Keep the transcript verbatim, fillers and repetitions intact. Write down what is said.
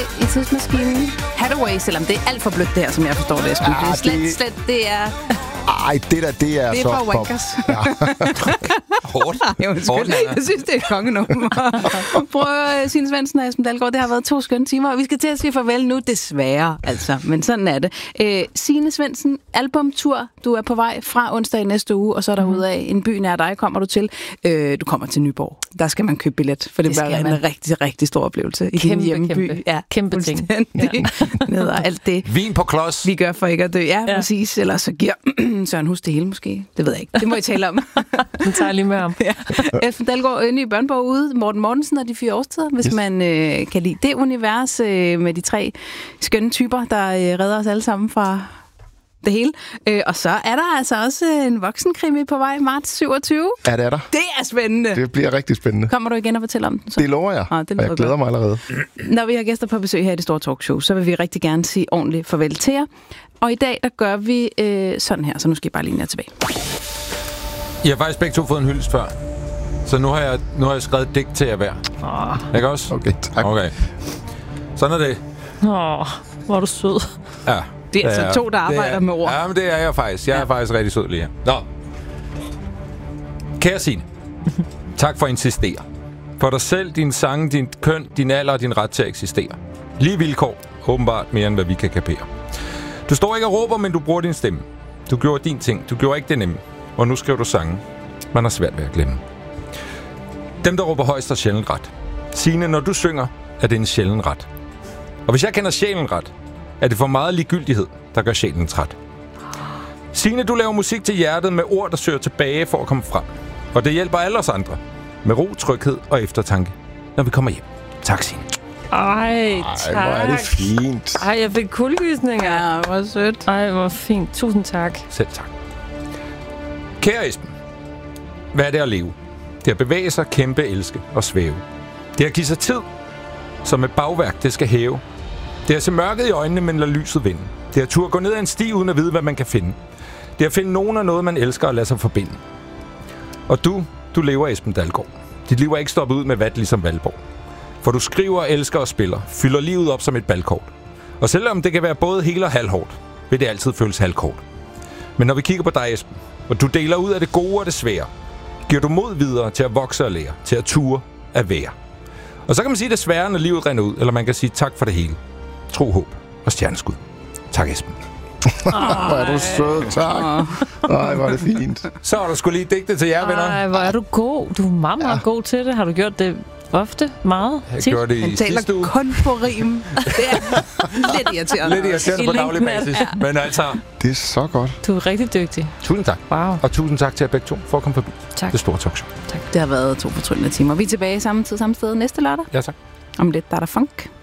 i tidsmaskinen. Hathaway, selvom det er alt for blødt det her, som jeg forstår det, Esben. Ja, det er slet, det... slet, det er... Ej, det der, det er, det er så bare pop. wankers. Ja. Hårdt. Hårdt. Jeg synes, det er kongenummer. Prøv at Signe Svendsen og Esben Dalgaard. Det har været to skønne timer, og vi skal til at sige farvel nu, desværre. Altså, men sådan er det. Øh, Signe Svendsen, albumtur. Du er på vej fra onsdag i næste uge, og så er der ud af en by nær dig, kommer du til. Øh, du kommer til Nyborg. Der skal man købe billet, for det, det bliver en man. rigtig, rigtig stor oplevelse i kæmpe, din hjemby. Kæmpe, ja, kæmpe ting. Ja. Ned og alt det. Vin på klods. Vi gør for ikke at dø. Ja, ja. Præcis. Eller så giver Søren Hus det hele måske. Det ved jeg ikke. Det må I tale om. Den tager lige med om. Ja. Esben Dalgaard, en ny børnebog ude. Morten Mortensen og de fire årstider, hvis yes. man øh, kan lide det univers øh, med de tre skønne typer, der øh, redder os alle sammen fra det hele. Øh, og så er der altså også en voksenkrimi på vej, marts syvogtyvende. Ja, det er der. Det er spændende. Det bliver rigtig spændende. Kommer du igen og fortæller om den? Så? Det lover jeg, ah, det og jeg glæder godt. mig allerede. Når vi har gæster på besøg her i det store talkshow, så vil vi rigtig gerne sige ordentligt farvel til jer. Og i dag, der gør vi øh, sådan her, så nu skal I bare lige ned tilbage. Jeg har faktisk begge to fået en hyldest før. Så nu har jeg, nu har jeg skrevet digt til jer hver. Oh. Ikke også? Okay, tak. Okay. Sådan er det. Åh, oh, hvor er du sød. Ja. Det er altså ja, to, der arbejder er, med ord. Ja, men det er jeg faktisk. Jeg ja. er faktisk rigtig sød lige her. Nå. Kære Signe, tak for at insistere. For dig selv, din sang, din køn, din alder og din ret til at eksistere. Lige vilkår, åbenbart mere end hvad vi kan kapere. Du står ikke og råber, men du bruger din stemme. Du gjorde din ting, du gjorde ikke det nemme. Og nu skriver du sange. Man har svært ved at glemme. Dem, der råber højst, er sjældent ret. Signe, når du synger, er det en sjælden ret. Og hvis jeg kender sjælen ret, er det for meget ligegyldighed, der gør sjælen træt. Signe, du laver musik til hjertet med ord, der søger tilbage for at komme frem. Og det hjælper alle os andre. Med ro, tryghed og eftertanke, når vi kommer hjem. Tak, Signe. Ej, tak. Ej, hvor er det fint. Ej, jeg fik kuldegysninger. Ja, hvor sødt. Ej, hvor fint. Tusind tak. Selv tak. Kære Esben, hvad er det at leve? Det er at bevæge sig, kæmpe, elske og svæve. Det er at give sig tid, som et bagværk, det skal hæve. Det er at se mørket i øjnene, men lade lyset vinde. Det er at turde gå ned ad en sti, uden at vide, hvad man kan finde. Det er at finde nogen af noget, man elsker og lade sig forbinde. Og du, du lever, Esben Dalgaard. Dit liv er ikke stoppet ud med vat, ligesom Valborg. For du skriver, elsker og spiller, fylder livet op som et balkort. Og selvom det kan være både helt og halvhårdt, vil det altid føles halvkort. Men når vi kigger på dig, Esben, og du deler ud af det gode og det svære, giver du mod videre til at vokse og lære, til at ture at være. Og så kan man sige det svære, når livet render ud, eller man kan sige tak for det hele. Tro, håb og stjerneskud. Tak, Esben. Hvor er du sød, tak. Ej, hvor er det fint. Så er der sgu lige digte til jer, venner. Ej, hvor er du god. Du er meget, meget ja. god til det. Har du gjort det ofte? Meget? Jeg tit? gjorde det i sidste uge. Han taler kun på rim. Det er lidt irriterende. Lidt irriterende på daglig basis. Ja. Men altså... Det er så godt. Du er rigtig dygtig. Tusind tak. Wow. Og tusind tak til jer begge to for at komme forbi. Tak. Det store talkshow. Tak. Det har været to fortryllende timer. Vi er tilbage samme tid, samme sted næste lørdag. Ja, tak. Om lidt, der er der funk.